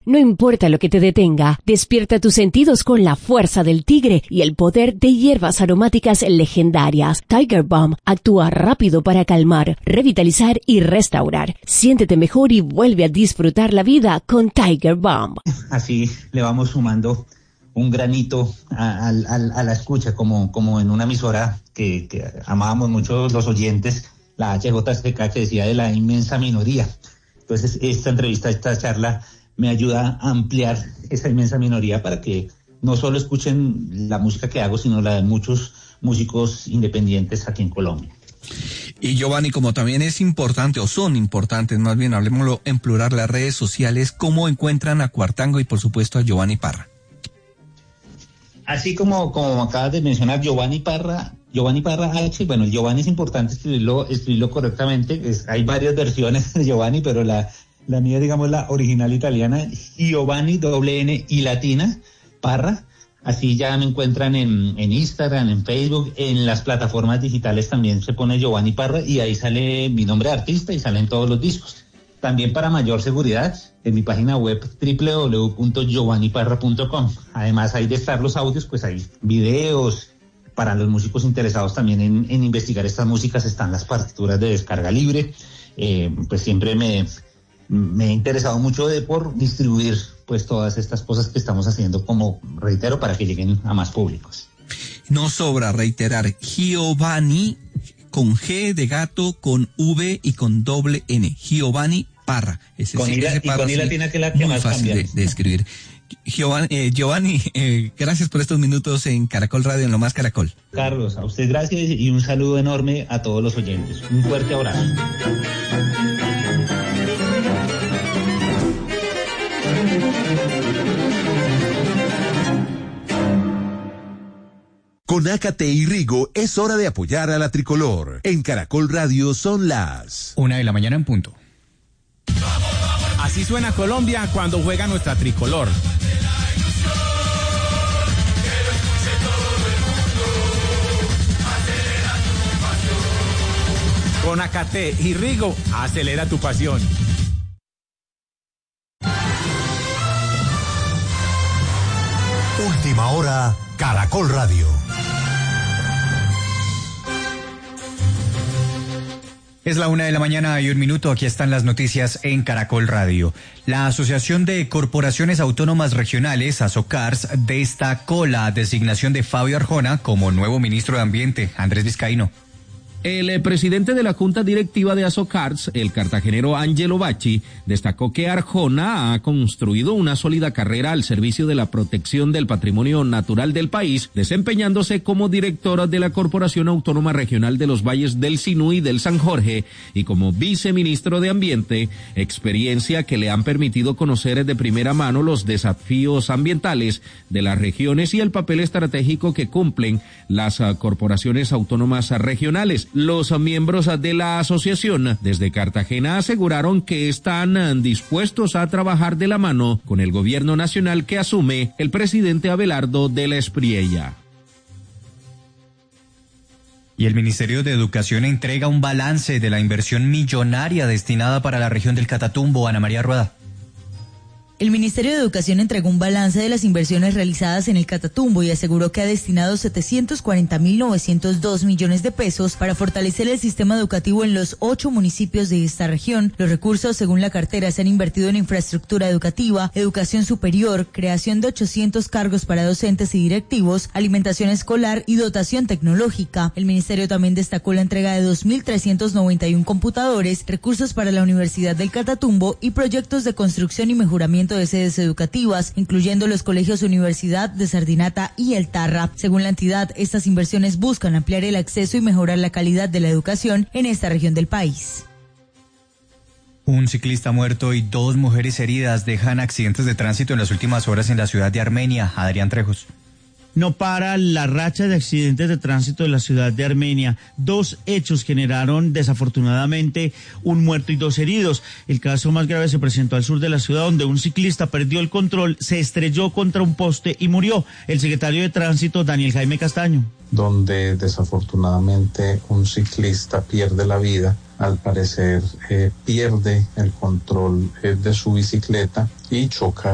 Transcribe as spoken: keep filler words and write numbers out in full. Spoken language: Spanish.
No importa lo que te detenga, despierta tus sentidos con la fuerza del tigre y el poder de hierbas aromáticas legendarias. Tiger Balm actúa rápido para calmar, revitalizar y restaurar. Siéntete mejor y vuelve a disfrutar la vida con Tiger Balm. Así le vamos sumando un granito a, a, a la escucha, como, como en una emisora que, que amábamos mucho los oyentes, la H J C K, que decía de la inmensa minoría. Entonces esta entrevista, esta charla me ayuda a ampliar esa inmensa minoría para que no solo escuchen la música que hago, sino la de muchos músicos independientes aquí en Colombia. Y Giovanni, como también es importante, o son importantes, más bien hablemoslo en plural, las redes sociales, ¿cómo encuentran a Cuartango y por supuesto a Giovanni Parra? Así como, como acabas de mencionar, Giovanni Parra, Giovanni Parra H, bueno, el Giovanni es importante escribirlo, escribirlo correctamente, es, hay varias versiones de Giovanni, pero la... La mía, digamos, la original italiana, Giovanni, doble N y latina, Parra. Así ya me encuentran en, en Instagram, en Facebook, en las plataformas digitales también se pone Giovanni Parra y ahí sale mi nombre de artista y salen todos los discos. También para mayor seguridad, en mi página web doble u doble u doble u punto giovanni parra punto com. Además, ahí de estar los audios, pues hay videos. Para los músicos interesados también en, en investigar estas músicas están las partituras de descarga libre. Eh, pues siempre me... Me he interesado mucho de por distribuir pues todas estas cosas que estamos haciendo, como reitero, para que lleguen a más públicos. No sobra reiterar, Giovanni con G de gato, con V y con doble N, Giovanni Parra. Ese, con ese Parra, con I latina, que es la que más fácil de, de escribir. Giovanni, eh, Giovanni eh, gracias por estos minutos en Caracol Radio, en Lo Más Caracol. Carlos, a usted gracias y un saludo enorme a todos los oyentes. Un fuerte abrazo. Con Ácate y Rigo es hora de apoyar a la tricolor. En Caracol Radio son las una de la mañana en punto. Así suena Colombia cuando juega nuestra tricolor. Con Ácate y Rigo, acelera tu pasión. Última hora, Caracol Radio. Es la una de la mañana y un minuto. Aquí están las noticias en Caracol Radio. La Asociación de Corporaciones Autónomas Regionales, ASOCARS, destacó la designación de Fabio Arjona como nuevo ministro de Ambiente. Andrés Vizcaíno. El presidente de la Junta Directiva de ASOCARS, el cartagenero Angelo Bacci, destacó que Arjona ha construido una sólida carrera al servicio de la protección del patrimonio natural del país, desempeñándose como director de la Corporación Autónoma Regional de los Valles del Sinú y del San Jorge y como viceministro de Ambiente, experiencia que le han permitido conocer de primera mano los desafíos ambientales de las regiones y el papel estratégico que cumplen las corporaciones autónomas regionales. Los miembros de la asociación desde Cartagena aseguraron que están dispuestos a trabajar de la mano con el gobierno nacional que asume el presidente Abelardo de la Espriella. Y el Ministerio de Educación entrega un balance de la inversión millonaria destinada para la región del Catatumbo. Ana María Rueda. El Ministerio de Educación entregó un balance de las inversiones realizadas en el Catatumbo y aseguró que ha destinado setecientos cuarenta mil novecientos dos millones de pesos para fortalecer el sistema educativo en los ocho municipios de esta región. Los recursos, según la cartera, se han invertido en infraestructura educativa, educación superior, creación de ochocientos cargos para docentes y directivos, alimentación escolar y dotación tecnológica. El Ministerio también destacó la entrega de dos mil trescientos noventa y uno computadores, recursos para la Universidad del Catatumbo y proyectos de construcción y mejoramiento de sedes educativas, incluyendo los colegios Universidad de Sardinata y El Tarra. Según la entidad, estas inversiones buscan ampliar el acceso y mejorar la calidad de la educación en esta región del país. Un ciclista muerto y dos mujeres heridas dejan accidentes de tránsito en las últimas horas en la ciudad de Armenia. Adrián Trejos. No para la racha de accidentes de tránsito de la ciudad de Armenia. Dos hechos generaron desafortunadamente un muerto y dos heridos. El caso más grave se presentó al sur de la ciudad, donde un ciclista perdió el control, se estrelló contra un poste y murió. El secretario de Tránsito, Daniel Jaime Castaño. Donde desafortunadamente un ciclista pierde la vida. Al parecer eh, pierde el control eh, de su bicicleta y choca